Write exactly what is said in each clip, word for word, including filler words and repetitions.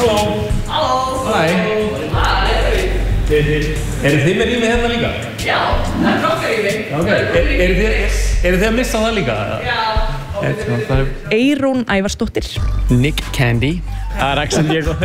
Halló. Halló. Hæ. Hæ. Eru þið með rými hérna líka? Já, það er krokkarými. Ok, eru þið, eru þið að missa það líka? Já. Eyrún Ævarsdóttir. Nick Candy. Það er ekki sem Diego.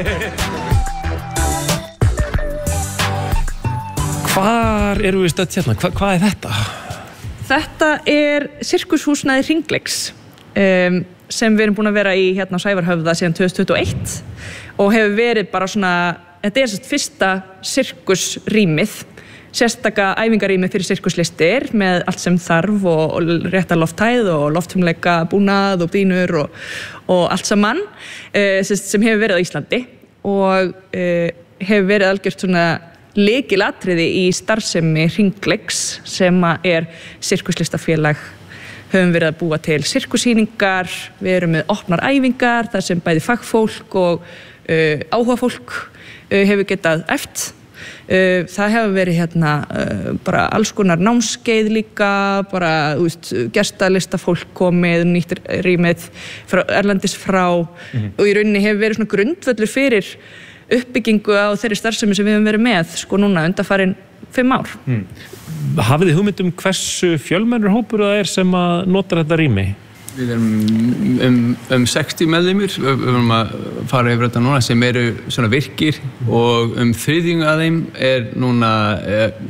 Hvar eru við stödd hérna? Hva, hvað er þetta? Þetta er sirkushúsnæði Hringleiks um, sem við erum búin að vera í hérna á Sævarhöfða síðan tvö þúsund tuttugu og eitt og hefur verið bara svona, þetta er sérst fyrsta sirkusrýmið, sérstaka æfingarými fyrir sirkuslistir með allt sem þarf og, og rétta lofthæð og lofthumleika búnað og dýnur og, og allt saman uh, sem hefur verið á Íslandi og uh, hefur verið algjört svona lykilatriði í starfsemi Hringleiks sem er sirkuslistafélag. Höfum verið að búa til sirkussýningar, við erum með opnar æfingar þar sem bæði fagfólk og uh, áhugafólk uh, hefur getað æft. Uh, það hefur verið hérna uh, bara alls konar námskeið líka, bara úst, gestalistafólk komið, nýtt rýmið frá, erlendis frá mm-hmm. og í rauninni hefur verið svona grundvöllur fyrir uppbyggingu á þeirri starfsemi sem við höfum verið með sko núna undanfarin fimm ár. Mm. Hafið þið hugmynd um hversu fjölmennur hópur það er sem að notar þetta rými? Við erum um, um sextíu meðlimir, við erum að fara yfir þetta núna sem eru svona virkir og um þriðjung af þeim er núna eh,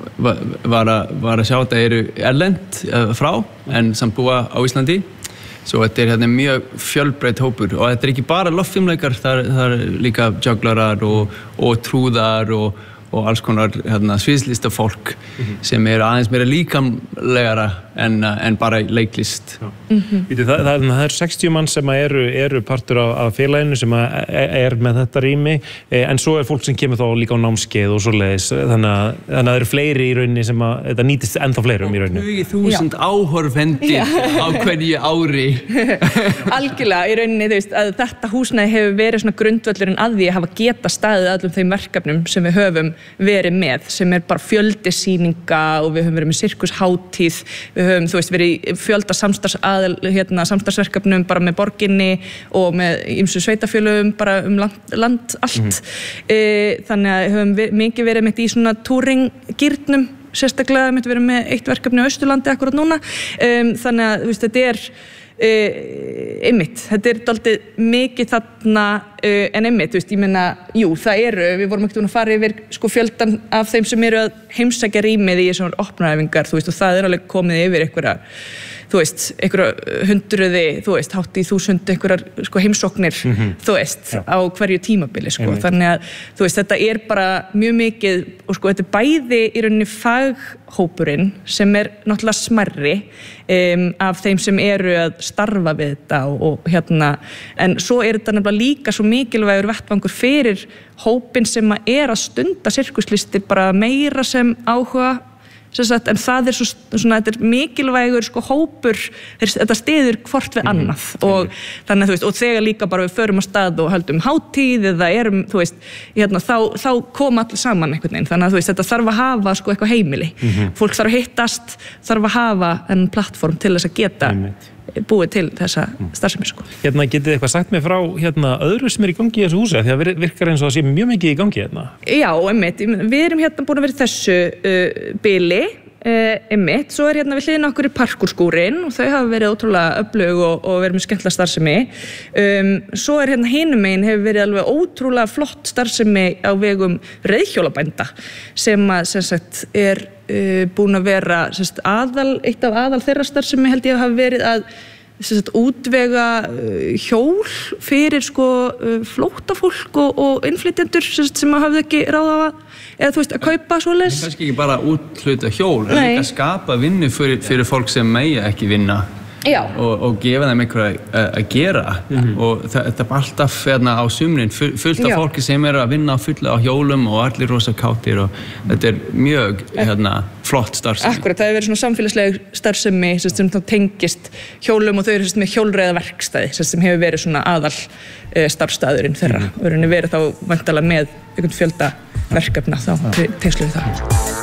var, að, var að sjá þetta eru erlend eh, frá en samt búa á Íslandi. Svo þetta er hérna mjög fjölbreytt hópur og þetta er ekki bara loftfimleikar, það, það er líka jugglarar og, og trúðar og, og alls konar hérna, sviðslistafólk mm-hmm. sem er aðeins meira líkamlegara en, en bara leiklist. Mm-hmm. Vítu, það, það, það er sextíu mann sem eru, eru partur af, af félaginu sem er með þetta rými en svo er fólk sem kemur þá líka á námskeið og svoleiðis þannig að, þannig að það eru fleiri í rauninni sem að þetta nýtist ennþá fleirum í rauninni. tugi þúsund áhorfendir á hverju ári. Algjörlega, í rauninni þú veist að þetta húsnæði hefur verið svona grundvöllurinn að því að hafa geta staðið allum þeim verkefnum sem við höfum verið með sem er bara fjöldi sýninga og við höfum verið með sirkusháttíð, við höfum þú veist verið fjölda samstarfsaðil, hérna, samstarfsverkefnum bara með borginni og með ýmsu sveitafélögum bara um land, land allt. Mm-hmm. e, þannig að höfum við, mikið verið með í svona túringgírnum, sérstaklega við verið með eitt verkefni á Austurlandi akkurat núna, um, þannig að þú veist þetta er Uh, einmitt, þetta er dálítið mikið þarna uh, en einmitt, þú veist, ég meina, jú, það eru, við vorum ekkert að fara yfir sko fjöldan af þeim sem eru að heimsækja rýmið í svona opnaæfingar, þú veist, og það er alveg komið yfir einhverja, þú veist, einhverja hundruði, þú veist, hátt í þúsund einhverjar sko heimsóknir, mm-hmm. þú veist, ja. Á hverju tímabili, sko, einmitt. Þannig að, þú veist, þetta er bara mjög mikið, og sko, þetta er bæði í rauninni faghópurinn sem er náttúrulega smærri um, af þeim sem eru að starfa við þetta og, og hérna, en svo er þetta nefnilega líka svo mikilvægur vettvangur fyrir hópinn sem að er að stunda sirkuslistir bara meira sem áhuga Sagt, en það er svo, svona, þetta er mikilvægur sko hópur, þetta stiður hvort við annað mm-hmm. og þannig að þú veist, og þegar líka bara við förum á stað og höldum hátíð eða erum, þú veist, hérna, þá, þá koma allir saman einhvern veginn, þannig að þú veist, þetta þarf að hafa sko eitthvað heimili, mm-hmm. fólk þarf að hittast, þarf að hafa en plattform til þess að geta mm-hmm. búið til þessa starfsemi sko. Hérna getið eitthvað sagt mig frá hérna öðru sem er í gangi í þessu húsi því að virkar eins og það sé mjög mikið í gangi hérna. Já, einmitt, við erum hérna búin að vera í þessu uh, bili uh, einmitt, svo er hérna við hliðina okkur í parkúrskúrin og þau hafa verið ótrúlega öflug og, og verið með skemmtilega starfsemi um, svo er hérna hinum megin hefur verið alveg ótrúlega flott starfsemi á vegum reiðhjólabænda sem að sem sagt er Uh, búin að vera sérst, aðal, eitt af aðal þeirra starfsemi held ég að hafa verið að sérst, útvega uh, hjól fyrir sko, uh, flóttafólk og, og innflytjendur sérst, sem hafði ekki ráð á að eða þú veist að kaupa svoleiðis. Það er kannski ekki bara útluta hjól, en líka skapa vinnu fyrir, fyrir fólk sem megi ekki vinna. Og, og gefa þeim eitthvað að gera mm-hmm. og þetta er alltaf hérna, á sumrin fullt af fólki sem eru að vinna fulla á hjólum og allir rosa kátir og þetta er mjög hérna, flott starfsemi. Akkurat, það hefur verið svona samfélagsleg starfsemi sem tengist hjólum og þau eru með hjólreiðaverkstæði sem hefur verið svona aðal starfstæðurinn þeirra mm-hmm. og verið þá væntanlega með einhvern fjölda verkefna þá tengslu við það.